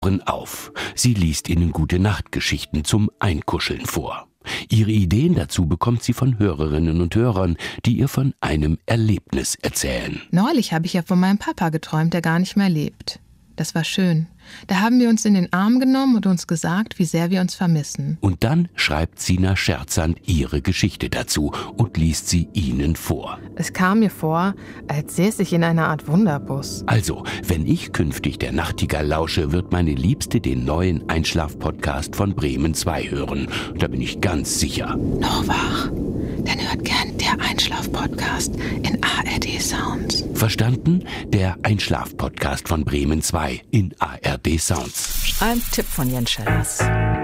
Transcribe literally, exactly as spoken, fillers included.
auf. Sie liest ihnen Gute-Nacht-Geschichten zum Einkuscheln vor. Ihre Ideen dazu bekommt sie von Hörerinnen und Hörern, die ihr von einem Erlebnis erzählen. Neulich habe ich ja von meinem Papa geträumt, der gar nicht mehr lebt. Das war schön. Da haben wir uns in den Arm genommen und uns gesagt, wie sehr wir uns vermissen. Und dann schreibt Sina scherzend ihre Geschichte dazu und liest sie ihnen vor. Es kam mir vor, als säße ich in einer Art Wunderbus. Also, wenn ich künftig der Nachtigall lausche, wird meine Liebste den neuen Einschlaf-Podcast von Bremen zwei hören. Da bin ich ganz sicher. Noch wach? Dann hört gern der Einschlaf-Podcast in A R D Sounds. Verstanden? Der Einschlaf-Podcast von Bremen zwei in A R D Sounds. Ein Tipp von Jens Schellers.